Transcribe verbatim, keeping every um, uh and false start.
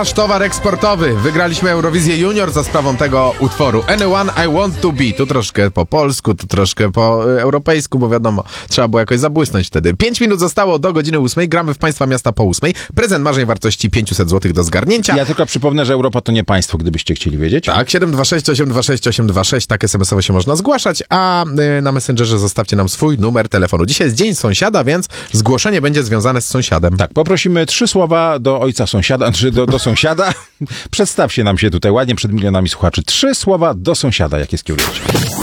nasz towar eksportowy. Wygraliśmy Eurowizję Junior za sprawą tego utworu. Anyone I Want To Be. Tu troszkę po polsku, tu troszkę po europejsku, bo wiadomo, trzeba było jakoś zabłysnąć wtedy. Pięć minut zostało do godziny ósmej. Gramy w Państwa Miasta po ósmej. Prezent marzeń wartości pięćset złotych do zgarnięcia. Ja tylko przypomnę, że Europa to nie państwo, gdybyście chcieli wiedzieć. Tak, siedem dwa sześć osiem dwa sześć osiem dwa sześć, tak es em esowo się można zgłaszać, a y, na Messengerze zostawcie nam swój numer telefonu. Dzisiaj jest Dzień Sąsiada, więc zgłoszenie będzie związane z sąsiadem. Tak, poprosimy trzy słowa do ojca sąsiada, czy do, do sąsiada. Przedstawcie nam się tutaj ładnie przed milionami słuchaczy. Trzy słowa do sąsiada, jakie skierujecie.